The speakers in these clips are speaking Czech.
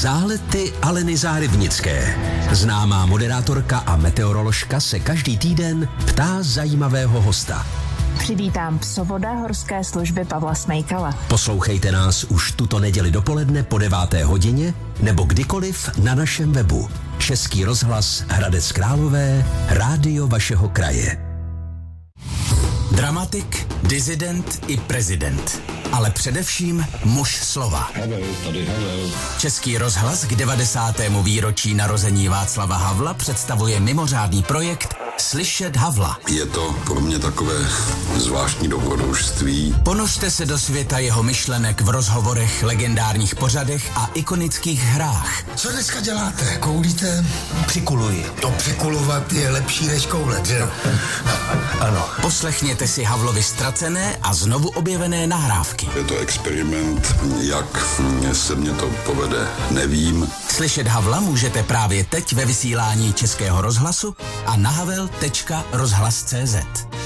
Zálety Aleny Zárybnické. Známá moderátorka a meteoroložka se každý týden ptá zajímavého hosta. Přivítám psovoda horské služby Pavla Smejkala. Poslouchejte nás už tuto neděli dopoledne po 9. hodině nebo kdykoliv na našem webu. Český rozhlas Hradec Králové, rádio vašeho kraje. Dramatik, disident i prezident, ale především muž slova. Český rozhlas k 90. výročí narození Václava Havla představuje mimořádný projekt Slyšet Havla. Je to pro mě takové zvláštní dobrodružství. Ponořte se do světa jeho myšlenek v rozhovorech, legendárních pořadech a ikonických hrách. Co dneska děláte? Koulíte? Přikuluji. To přikulovat je lepší než koulet, že? Ano. Poslechněte si Havlovi ztracené a znovu objevené nahrávky. Je to experiment, jak se mně to povede, nevím. Slyšet Havla můžete právě teď ve vysílání Českého rozhlasu a na havel.rozhlas.cz.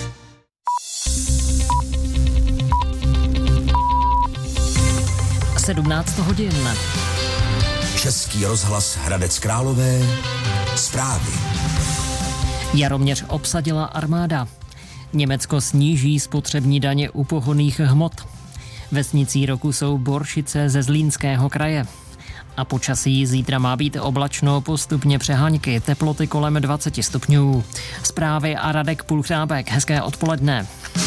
Sedmnáct hodin. Český rozhlas Hradec Králové. Zprávy. Jaroměř obsadila armáda. Německo sníží spotřební daně u pohonných hmot. Vesnicí roku jsou Boršice ze Zlínského kraje. A počasí zítra má být oblačno, postupně přeháňky, teploty kolem 20 stupňů. Zprávy a Radek Pulchrábek. Hezké odpoledne.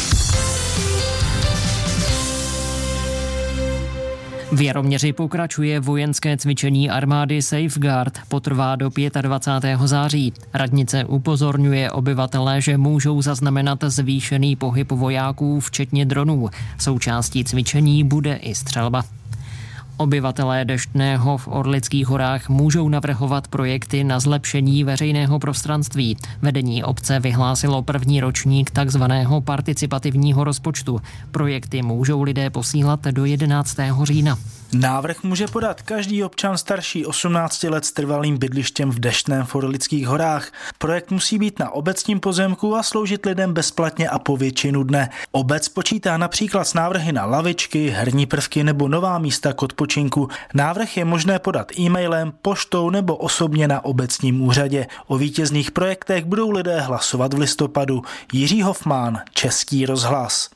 V Jaroměři pokračuje vojenské cvičení armády Safeguard, potrvá do 25. září. Radnice upozorňuje obyvatele, že můžou zaznamenat zvýšený pohyb vojáků, včetně dronů. Součástí cvičení bude i střelba. Obyvatelé Deštného v Orlických horách můžou navrhovat projekty na zlepšení veřejného prostranství. Vedení obce vyhlásilo první ročník takzvaného participativního rozpočtu. Projekty můžou lidé posílat do 11. října. Návrh může podat každý občan starší 18 let s trvalým bydlištěm v Deštném v Orlických horách. Projekt musí být na obecním pozemku a sloužit lidem bezplatně a po většinu dne. Obec počítá například s návrhy na lavičky, herní prvky nebo nová místa k odpočinku. Návrh je možné podat e-mailem, poštou nebo osobně na obecním úřadě. O vítězných projektech budou lidé hlasovat v listopadu. Jiří Hofmann, Český rozhlas.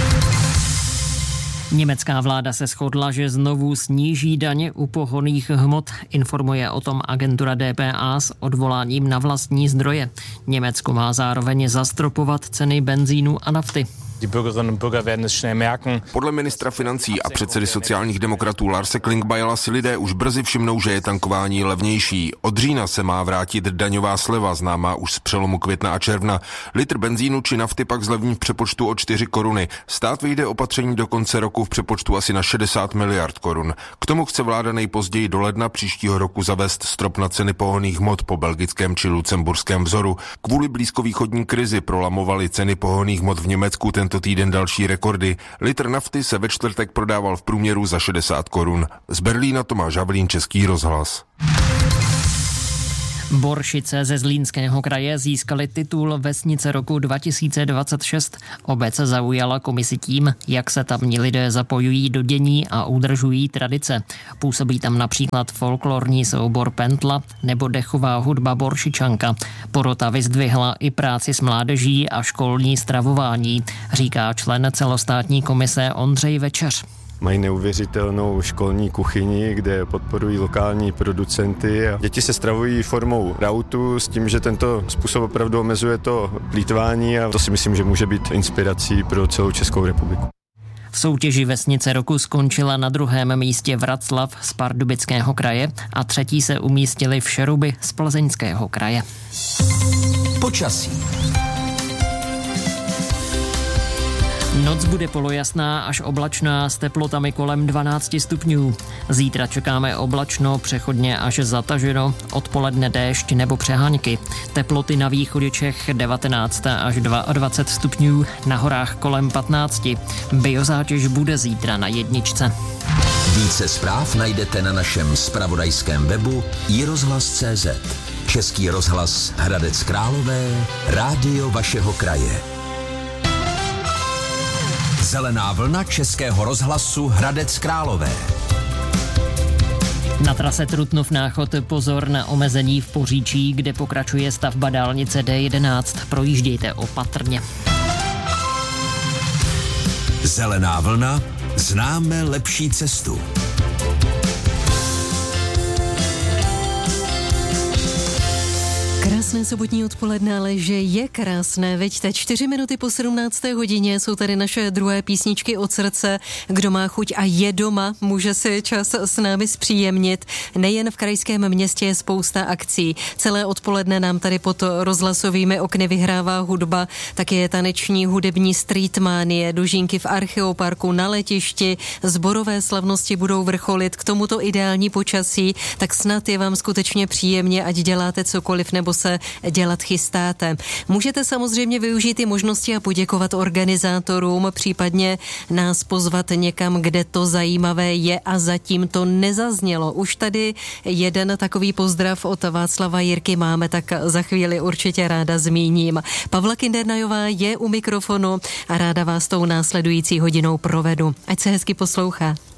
Německá vláda se shodla, že znovu sníží daně u pohonných hmot. Informuje o tom agentura DPA s odvoláním na vlastní zdroje. Německo má zároveň zastropovat ceny benzínu a nafty. Podle ministra financí a předsedy sociálních demokratů Larse Klingbeila si lidé už brzy všimnou, že je tankování levnější. Od října se má vrátit daňová sleva, známá už z přelomu května a června. Litr benzínu či nafty pak zlevní v přepočtu o 4 koruny. Stát vyjde opatření do konce roku v přepočtu asi na 60 miliard korun. K tomu chce vláda nejpozději do ledna příštího roku zavést strop na ceny pohonných hmot po belgickém či lucemburském vzoru. Kvůli blízkovýchodní krizi prolamovaly ceny pohonných hmot v Německu tento týden další rekordy. Litr nafty se ve čtvrtek prodával v průměru za 60 korun. Z Berlína Tomáš Havlín, Český rozhlas. Boršice ze Zlínského kraje získaly titul Vesnice roku 2026. Obec zaujala komisi tím, jak se tamní lidé zapojují do dění a udržují tradice. Působí tam například folklorní soubor Pentla nebo dechová hudba Boršičanka. Porota vyzdvihla i práci s mládeží a školní stravování, říká člen celostátní komise Ondřej Večeř. Mají neuvěřitelnou školní kuchyni, kde podporují lokální producenty. Děti se stravují formou rautu s tím, že tento způsob opravdu omezuje to plýtvání a to si myslím, že může být inspirací pro celou Českou republiku. V soutěži Vesnice roku skončila na druhém místě Vraclav z Pardubického kraje a třetí se umístili Všeruby z Plzeňského kraje. Počasí. Noc bude polojasná až oblačná s teplotami kolem 12 stupňů. Zítra čekáme oblačno, přechodně až zataženo, odpoledne déšť nebo přeháňky. Teploty na východě Čech 19 až 22 stupňů, na horách kolem 15. Biozátěž bude zítra na 1. Více zpráv najdete na našem zpravodajském webu iRozhlas.cz. Český rozhlas Hradec Králové, rádio vašeho kraje. Zelená vlna Českého rozhlasu Hradec Králové. Na trase Trutnov-Náchod pozor na omezení v Poříčí, kde pokračuje stavba dálnice D11. Projíždějte opatrně. Zelená vlna, známe lepší cestu. Krásné sobotní odpoledne, ale že je krásné, veď teď 4 minuty po 17. hodině jsou tady naše druhé písničky od srdce. Kdo má chuť a je doma, může si čas s námi zpříjemnit. Nejen v krajském městě je spousta akcí. Celé odpoledne nám tady pod rozhlasovými okny vyhrává hudba, také je taneční hudební streetmanie, dožínky v Archeoparku, na letišti, sborové slavnosti budou vrcholit, k tomuto ideální počasí, tak snad je vám skutečně příjemně, ať děláte cokoliv nebo se dělat chystáte. Můžete samozřejmě využít i možnosti a poděkovat organizátorům, případně nás pozvat někam, kde to zajímavé je a zatím to nezaznělo. Už tady jeden takový pozdrav od Václava Jirky máme, tak za chvíli určitě ráda zmíním. Pavla Kindernajová je u mikrofonu a ráda vás tou následující hodinou provedu. Ať se hezky poslouchá.